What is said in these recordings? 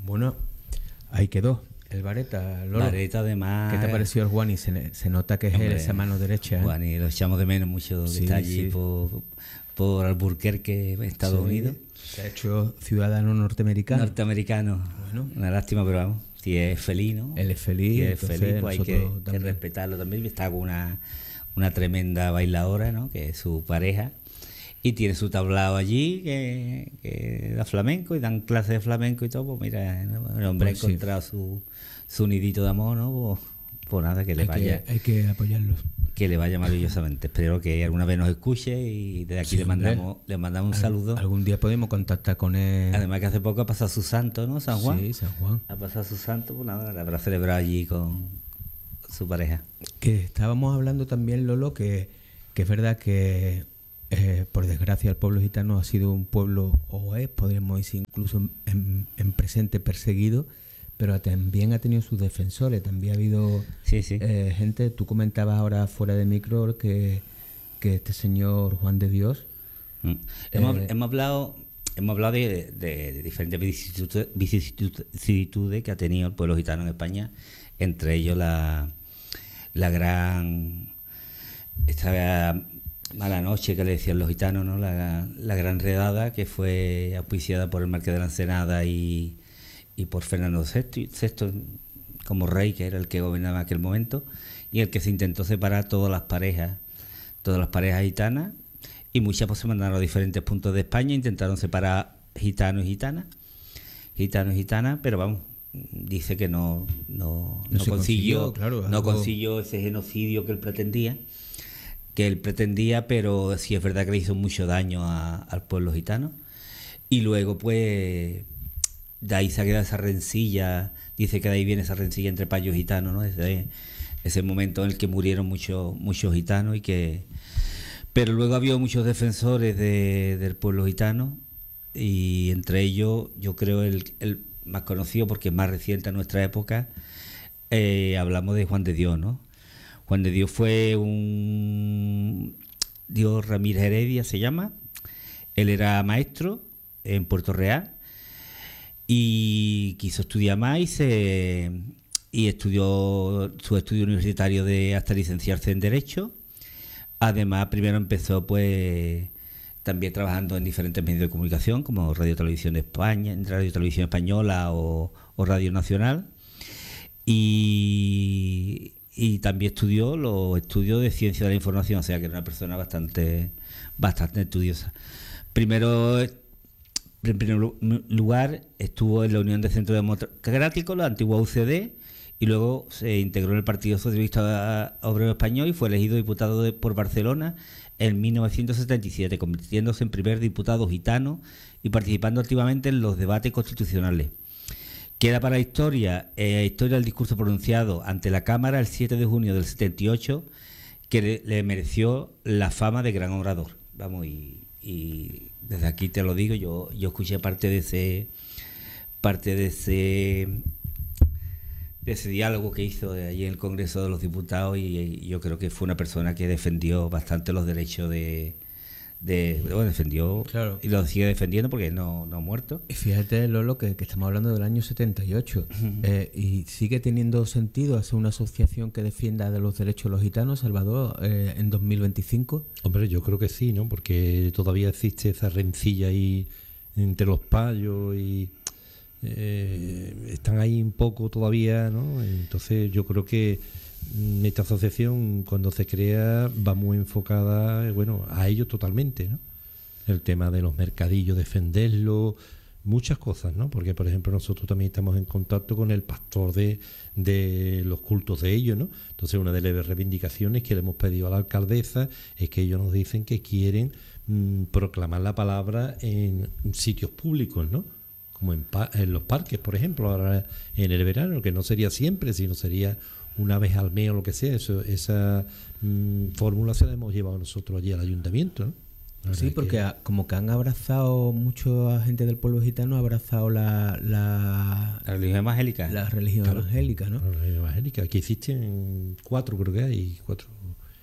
Bueno, ahí quedó el Vareta, Lolo. Vareta, además. ¿Qué te pareció el Juani? Se nota que es él, esa mano derecha. Juani, lo echamos de menos mucho, que está allí por Albuquerque, Estados Unidos. Se ha hecho ciudadano norteamericano. Bueno. Una lástima, pero vamos, si es feliz, ¿no? Él es feliz. Si es feliz, pues hay que respetarlo también. Está con una tremenda bailadora, ¿no? Que es su pareja. Y tiene su tablao allí que da flamenco y dan clases de flamenco y todo. Pues mira, el hombre ha encontrado su nidito de amor, ¿no? Pues nada, que le vaya. Hay que apoyarlos. Que le vaya maravillosamente. Espero que alguna vez nos escuche y desde aquí le mandamos un saludo. Algún día podemos contactar con él. Además que hace poco ha pasado su santo, ¿no? San Juan. Sí, San Juan. Ha pasado su santo, pues nada, la habrá celebrado allí con su pareja. Que estábamos hablando también, Lolo, que es verdad que por desgracia el pueblo gitano ha sido un pueblo, o es, podríamos decir, incluso en presente perseguido, pero también ha tenido sus defensores. También ha habido gente. Tú comentabas ahora fuera de micro que este señor Juan de Dios. Hemos hablado de diferentes vicisitudes que ha tenido el pueblo gitano en España, entre ellos la gran esta mala noche que le decían los gitanos, ¿no? La gran redada, que fue auspiciada por el Marqués de la Ensenada y por Fernando VI como rey, que era el que gobernaba en aquel momento, y el que se intentó separar todas las parejas gitanas, y muchas pues se mandaron a diferentes puntos de España, intentaron separar gitanos y gitanas, pero vamos, dice que no consiguió ese genocidio que él pretendía, pero sí es verdad que le hizo mucho daño al pueblo gitano. Y luego pues de ahí se ha quedado esa rencilla, dice que de ahí viene esa rencilla entre payos y gitanos, ¿no? Desde ese momento en el que murieron muchos gitanos, pero luego ha habido muchos defensores del pueblo gitano, y entre ellos yo creo el más conocido, porque es más reciente a nuestra época, hablamos de Juan de Dios, ¿no? Juan de Dios fue un Dios Ramírez Heredia, se llama. Él era maestro en Puerto Real y quiso estudiar más y estudió su estudio universitario hasta licenciarse en Derecho. Además, primero empezó pues también trabajando en diferentes medios de comunicación, como Radio Televisión de España, Radio Televisión Española o Radio Nacional. Y también estudió los estudios de Ciencia de la Información, o sea que era una persona bastante estudiosa. En primer lugar, estuvo en la Unión de Centro Democrático, la antigua UCD, y luego se integró en el Partido Socialista Obrero Español y fue elegido diputado por Barcelona en 1977, convirtiéndose en primer diputado gitano y participando activamente en los debates constitucionales. Queda para la historia del discurso pronunciado ante la Cámara el 7 de junio del 78, que le mereció la fama de gran orador. Vamos, y desde aquí te lo digo, yo escuché parte de ese diálogo que hizo allí en el Congreso de los Diputados, y yo creo que fue una persona que defendió bastante los derechos defendió, claro, y lo sigue defendiendo porque no ha muerto. Y fíjate, Lolo, que estamos hablando del año 78 y sigue teniendo sentido hacer una asociación que defienda de los derechos de los gitanos, Salvador, en 2025. Hombre, yo creo que sí, ¿no? Porque todavía existe esa rencilla ahí entre los payos y están ahí un poco todavía, ¿no? Entonces yo creo que esta asociación, cuando se crea, va muy enfocada, a ellos totalmente, ¿no? El tema de los mercadillos, defenderlo, muchas cosas, ¿no? Porque, por ejemplo, nosotros también estamos en contacto con el pastor de los cultos de ellos, ¿no? Entonces, una de las reivindicaciones que le hemos pedido a la alcaldesa es que ellos nos dicen que quieren proclamar la palabra en sitios públicos, ¿no? Como en los parques, por ejemplo, ahora en el verano, que no sería siempre, sino sería una vez al mes o lo que sea. Esa fórmula se la hemos llevado nosotros allí al ayuntamiento, ¿no? Sí, porque como que han abrazado, mucha gente del pueblo gitano ha abrazado la religión evangélica. La religión evangélica, ¿no? La religión evangélica. Aquí existen 4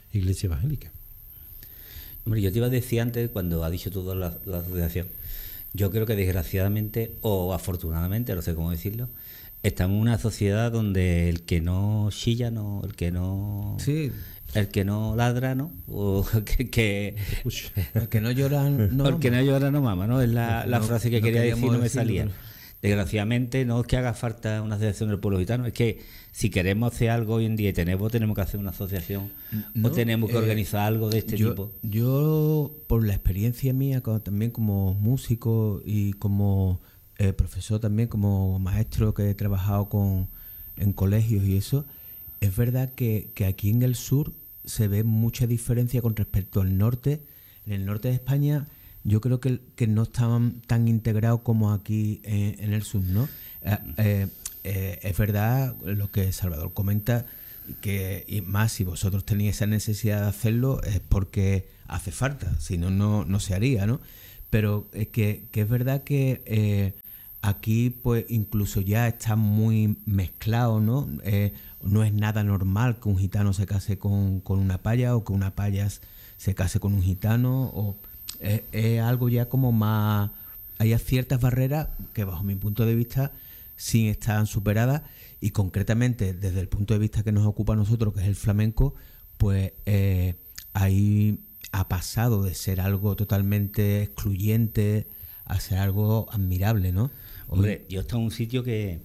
iglesias evangélicas. Hombre, yo te iba a decir antes, cuando ha dicho todo la asociación, Yo creo que desgraciadamente o afortunadamente, no sé cómo decirlo, estamos en una sociedad donde el que no chilla, no, el que no Sí, el que no ladra, ¿no? O el que no llora no el que no llora no mama, ¿no? Es la No, frase que no quería decir, queríamos no me decirlo, salía. pero- Desgraciadamente no es que haga falta una asociación del pueblo gitano, es que si queremos hacer algo hoy en día y tenemos que hacer una asociación No, o tenemos que organizar algo de este tipo. Yo, por la experiencia mía, también como músico y como profesor también, como maestro que he trabajado en colegios y eso, es verdad que aquí en el sur se ve mucha diferencia con respecto al norte. En el norte de España yo creo que no estaban tan integrados como aquí en el sur, ¿no? Es verdad lo que Salvador comenta, que y más si vosotros tenéis esa necesidad de hacerlo es porque hace falta, si no, no se haría, ¿no? Pero que es verdad que aquí pues incluso ya está muy mezclado, ¿no? No es nada normal que un gitano se case con una paya o que una paya se case con un gitano, o es algo ya como más... Hay ciertas barreras que bajo mi punto de vista sí están superadas, y concretamente desde el punto de vista que nos ocupa a nosotros, que es el flamenco, pues ahí ha pasado de ser algo totalmente excluyente a ser algo admirable, ¿no? Hombre, yo he estado en un sitio que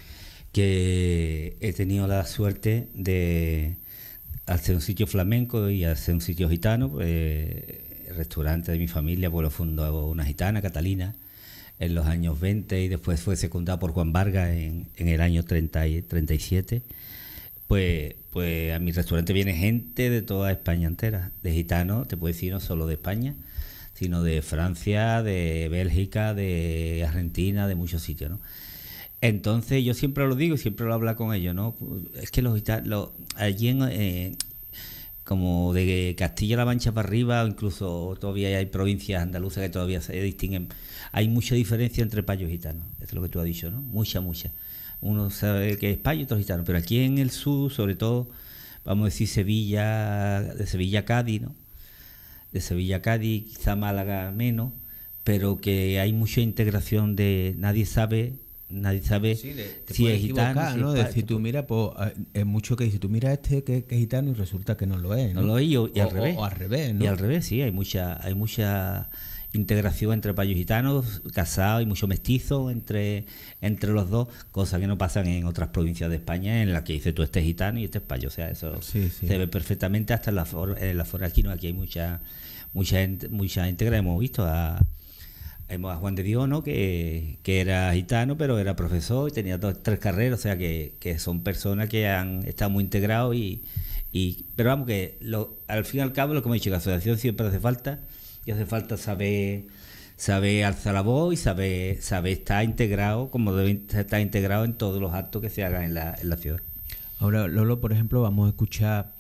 he tenido la suerte de hacer un sitio flamenco y hacer un sitio gitano. El restaurante de mi familia pues lo fundó una gitana, Catalina, en los años 20, y después fue secundada por Juan Vargas en el año 37. Pues a mi restaurante viene gente de toda España entera, de gitanos, te puedo decir, no solo de España, sino de Francia, de Bélgica, de Argentina, de muchos sitios, ¿no? Entonces yo siempre lo digo y siempre lo hablo con ellos, ¿no? Es que los gitanos, allí como de Castilla-La Mancha para arriba, o incluso todavía hay provincias andaluzas que todavía se distinguen, hay mucha diferencia entre payos y gitanos, eso es lo que tú has dicho, ¿no? Mucha. Uno sabe que es payo y otro gitano, pero aquí en el sur, sobre todo, vamos a decir Sevilla, de Sevilla a Cádiz, ¿no? De Sevilla a Cádiz, quizá Málaga menos, pero que hay mucha integración de nadie sabe Sí, te si puedes es gitano, equivocar, si ¿no? es Decir tú, mira, pues es mucho que dices tú, mira este que es gitano y resulta que no lo es, ¿no? no lo es, y al revés. O al revés, ¿no? Y al revés, sí, hay mucha integración entre payos y gitanos, casados, y mucho mestizo entre los dos, cosas que no pasan en otras provincias de España, en las que dices tú, este es gitano y este es payo. O sea, eso Sí. se ve perfectamente hasta en la forma. Aquí no, aquí hay mucha íntegra. Hemos visto a Juan de Dios, ¿no? que era gitano, pero era profesor y tenía 3 carreras, o sea que son personas que han estado muy integrados pero vamos, que al fin y al cabo, lo que hemos dicho, que la asociación siempre hace falta, y hace falta saber alzar la voz y saber estar integrado como debe estar integrado en todos los actos que se hagan en la ciudad. Ahora, Lolo, por ejemplo, vamos a escuchar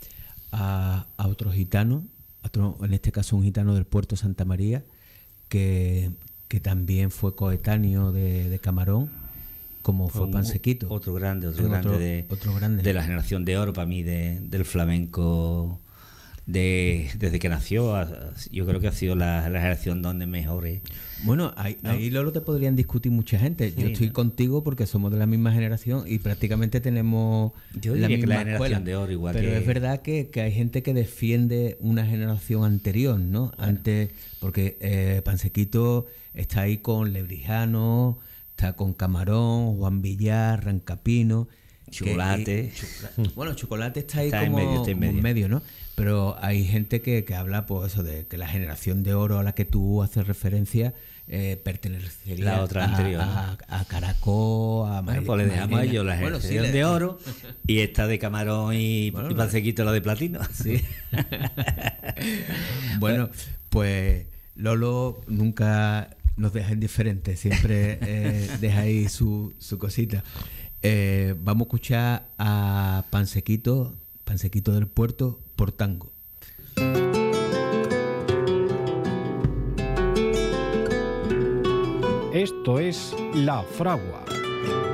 a otro gitano, en este caso un gitano del puerto Santa María, que también fue coetáneo de Camarón, como fue Pansequito. Otro grande Otro grande de la generación de oro para mí del flamenco, desde que nació. Yo creo que ha sido la generación donde mejor es. Bueno, ahí Lolo te podrían discutir mucha gente. Yo estoy contigo porque somos de la misma generación y prácticamente tenemos yo la diría misma que la generación escuela. de oro igual. Pero es verdad que hay gente que defiende una generación anterior, ¿no? Bueno. Antes, porque Pansequito está ahí con Lebrijano, está con Camarón, Juan Villar, Rancapino. Chocolate. Bueno, Chocolate está ahí está como en medio, ¿no? Pero hay gente que habla, pues eso, de que la generación de oro a la que tú haces referencia pertenecería la otra anterior, ¿no? a Caracol, a Bueno, pues le dejamos a ellos la generación de oro y esta de Camarón y Pansequito la de platino. Sí. Bueno, pues Lolo nunca nos deja indiferentes, siempre deja ahí su cosita. Vamos a escuchar a Pansequito del Puerto, por tango. Esto es La Fragua.